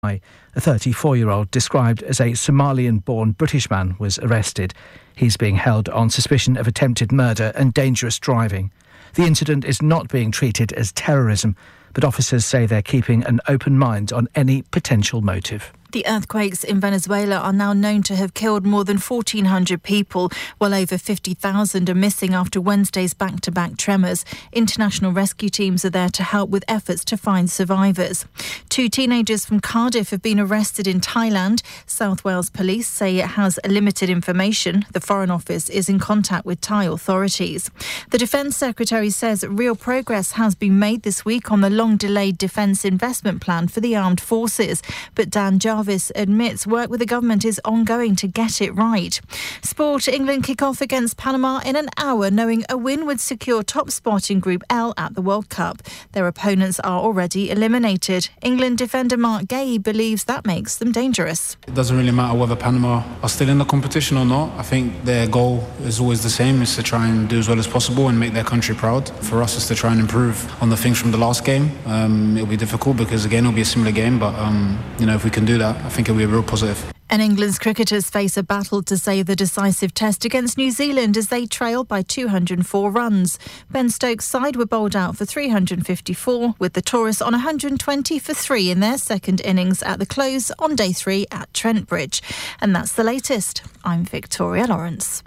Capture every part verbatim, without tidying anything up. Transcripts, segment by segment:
A thirty-four-year-old described as a Somalian-born British man was arrested. He's being held on suspicion of attempted murder and dangerous driving. The incident is not being treated as terrorism, but officers say they're keeping an open mind on any potential motive. The earthquakes in Venezuela are now known to have killed more than fourteen hundred people, while over fifty thousand are missing after Wednesday's back-to-back tremors. International rescue teams are there to help with efforts to find survivors. Two teenagers from Cardiff have been arrested in Thailand. South Wales Police say it has limited information. The Foreign Office is in contact with Thai authorities. The Defence Secretary says real progress has been made this week on the long-delayed defence investment plan for the armed forces, but Dan Jarvis admits work with the government is ongoing to get it right. Sport: England kick off against Panama in an hour, knowing a win would secure top spot in Group L at the World Cup. Their opponents are already eliminated. England defender Mark Gay believes that makes them dangerous. It doesn't really matter whether Panama are still in the competition or not. I think their goal is always the same, is to try and do as well as possible and make their country proud. For us, it's to try and improve on the things from the last game. Um, it'll be difficult because, again, it'll be a similar game, but um, you know, if we can do that, I think it'll be a real positive. And England's cricketers face a battle to save the decisive test against New Zealand as they trail by two hundred four runs. Ben Stokes' side were bowled out for three hundred fifty-four, with the Tourists on one hundred twenty for three in their second innings at the close on day three at Trent Bridge. And that's the latest. I'm Victoria Lawrence.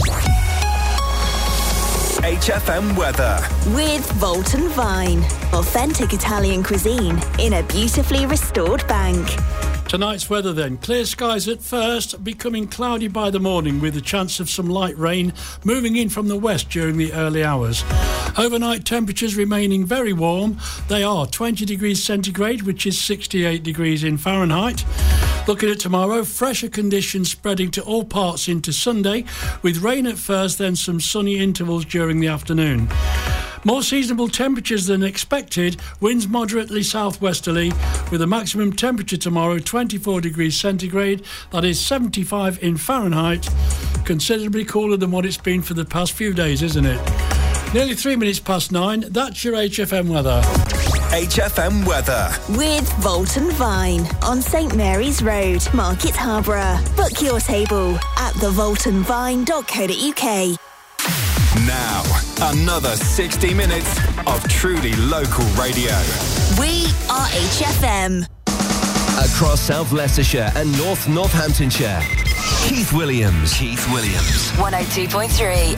H F M weather. With Volton Vine. Authentic Italian cuisine in a beautifully restored bank. Tonight's weather then. Clear skies at first, becoming cloudy by the morning with a chance of some light rain moving in from the west during the early hours. Overnight temperatures remaining very warm. They are twenty degrees centigrade, which is sixty-eight degrees in Fahrenheit. Looking at tomorrow, fresher conditions spreading to all parts into Sunday, with rain at first, then some sunny intervals during the afternoon. More seasonable temperatures than expected, winds moderately southwesterly, with a maximum temperature tomorrow twenty-four degrees centigrade, that is seventy-five in Fahrenheit. Considerably cooler than what it's been for the past few days, isn't it? Nearly three minutes past nine, that's your H F M weather. H F M weather. With Volton Vine on St Mary's Road, Market Harborough. Book your table at the volton vine dot co dot uk. Now, another sixty minutes of truly local radio. We are H F M. Across South Leicestershire and North Northamptonshire, Keith Williams. Keith Williams. one oh two point three.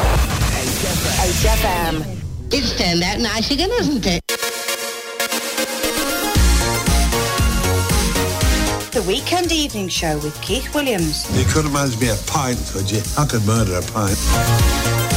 H F M. It's turned out nice again, hasn't it? The Weekend Evening Show with Keith Williams. You couldn't manage me a pint, could you? I could murder a pint.